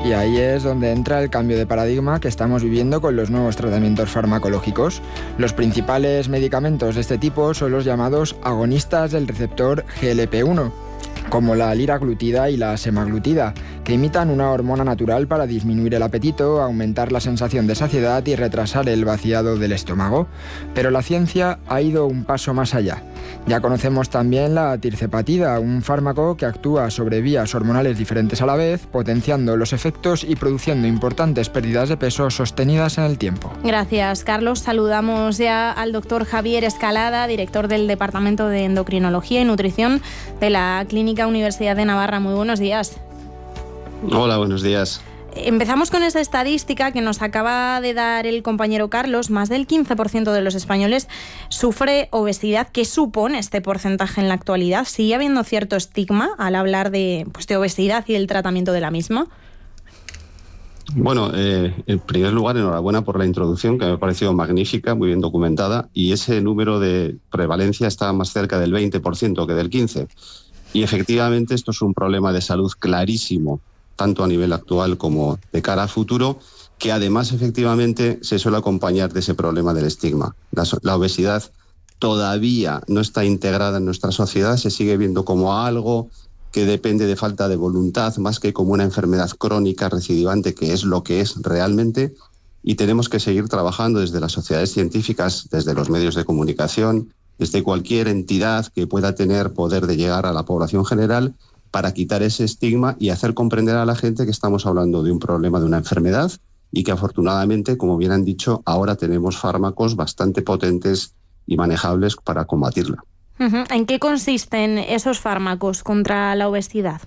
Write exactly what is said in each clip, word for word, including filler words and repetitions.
y ahí es donde entra el cambio de paradigma que estamos viviendo con los nuevos tratamientos farmacológicos. Los principales medicamentos de este tipo son los llamados agonistas del receptor G L P uno, como la liraglutida y la semaglutida, que imitan una hormona natural para disminuir el apetito, aumentar la sensación de saciedad y retrasar el vaciado del estómago. Pero la ciencia ha ido un paso más allá. Ya conocemos también la tirzepatida, un fármaco que actúa sobre vías hormonales diferentes a la vez, potenciando los efectos y produciendo importantes pérdidas de peso sostenidas en el tiempo. Gracias, Carlos. Saludamos ya al doctor Javier Escalada, director del Departamento de Endocrinología y Nutrición de la Clínica Universidad de Navarra. Muy buenos días. Hola, buenos días. Empezamos con esta estadística que nos acaba de dar el compañero Carlos. Más del quince por ciento de los españoles sufre obesidad. ¿Qué supone este porcentaje en la actualidad? ¿Sigue habiendo cierto estigma al hablar de, pues, de obesidad y del tratamiento de la misma? Bueno, eh, en primer lugar, enhorabuena por la introducción, que me ha parecido magnífica, muy bien documentada, y ese número de prevalencia está más cerca del veinte por ciento que del quince por ciento. Y efectivamente esto es un problema de salud clarísimo, tanto a nivel actual como de cara a futuro, que además efectivamente se suele acompañar de ese problema del estigma. La, la obesidad todavía no está integrada en nuestra sociedad, se sigue viendo como algo que depende de falta de voluntad, más que como una enfermedad crónica recidivante, que es lo que es realmente, y tenemos que seguir trabajando desde las sociedades científicas, desde los medios de comunicación, desde cualquier entidad que pueda tener poder de llegar a la población general, para quitar ese estigma y hacer comprender a la gente que estamos hablando de un problema, de una enfermedad, y que afortunadamente, como bien han dicho, ahora tenemos fármacos bastante potentes y manejables para combatirla. Uh-huh. ¿En qué consisten esos fármacos contra la obesidad?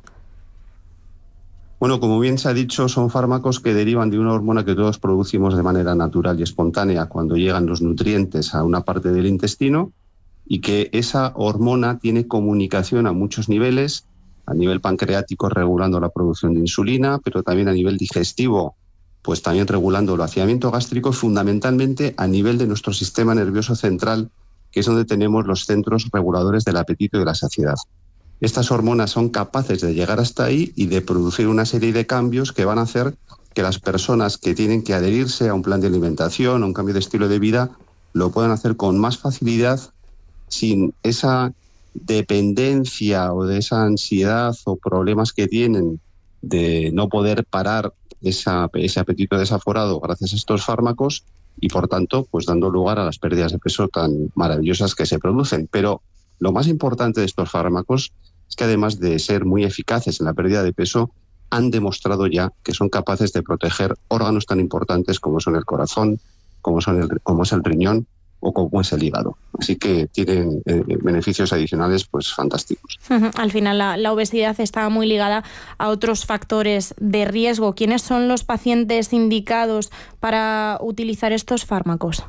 Bueno, como bien se ha dicho, son fármacos que derivan de una hormona que todos producimos de manera natural y espontánea cuando llegan los nutrientes a una parte del intestino, y que esa hormona tiene comunicación a muchos niveles, a nivel pancreático regulando la producción de insulina, pero también a nivel digestivo, pues también regulando el vaciamiento gástrico, y fundamentalmente a nivel de nuestro sistema nervioso central, que es donde tenemos los centros reguladores del apetito y de la saciedad. Estas hormonas son capaces de llegar hasta ahí y de producir una serie de cambios que van a hacer que las personas que tienen que adherirse a un plan de alimentación, a un cambio de estilo de vida, lo puedan hacer con más facilidad, sin esa dependencia o de esa ansiedad o problemas que tienen de no poder parar esa, ese apetito desaforado gracias a estos fármacos, y por tanto pues dando lugar a las pérdidas de peso tan maravillosas que se producen. Pero lo más importante de estos fármacos es que además de ser muy eficaces en la pérdida de peso, han demostrado ya que son capaces de proteger órganos tan importantes como son el corazón, como, son el, como es el riñón o como es el hígado. Así que tienen eh, beneficios adicionales pues fantásticos. Uh-huh. Al final la, la obesidad está muy ligada a otros factores de riesgo. ¿Quiénes son los pacientes indicados para utilizar estos fármacos?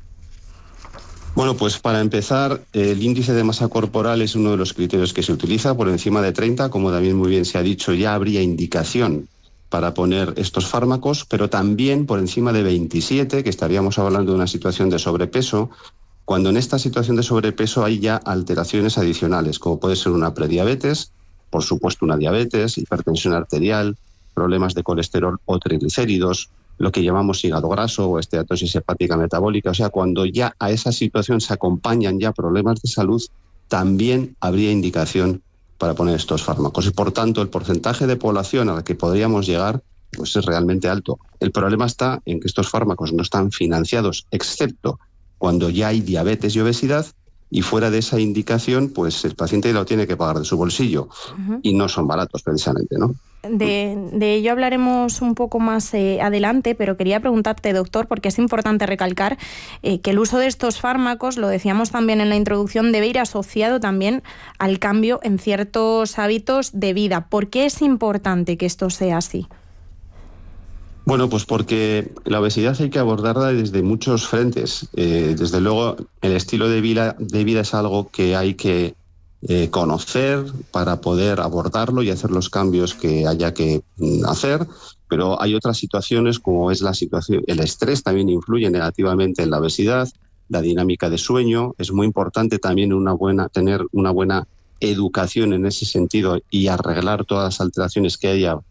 Bueno, pues para empezar, el índice de masa corporal es uno de los criterios que se utiliza. Por encima de treinta, como también muy bien se ha dicho, ya habría indicación para poner estos fármacos, pero también por encima de veintisiete, que estaríamos hablando de una situación de sobrepeso, cuando en esta situación de sobrepeso hay ya alteraciones adicionales, como puede ser una prediabetes, por supuesto una diabetes, hipertensión arterial, problemas de colesterol o triglicéridos, lo que llamamos hígado graso o esteatosis hepática metabólica. O sea, cuando ya a esa situación se acompañan ya problemas de salud, también habría indicación para poner estos fármacos. Y por tanto, el porcentaje de población a la que podríamos llegar pues es realmente alto. El problema está en que estos fármacos no están financiados, excepto cuando ya hay diabetes y obesidad, y fuera de esa indicación, pues el paciente lo tiene que pagar de su bolsillo. Uh-huh. Y no son baratos precisamente, ¿no? De, de ello hablaremos un poco más eh, adelante, pero quería preguntarte, doctor, porque es importante recalcar eh, que el uso de estos fármacos, lo decíamos también en la introducción, debe ir asociado también al cambio en ciertos hábitos de vida. ¿Por qué es importante que esto sea así? Bueno, pues porque la obesidad hay que abordarla desde muchos frentes. Eh, desde luego, el estilo de vida, de vida es algo que hay que eh, conocer para poder abordarlo y hacer los cambios que haya que mm, hacer. Pero hay otras situaciones, como es la situación, el estrés también influye negativamente en la obesidad, la dinámica de sueño. Es muy importante también una buena, tener una buena educación en ese sentido y arreglar todas las alteraciones que haya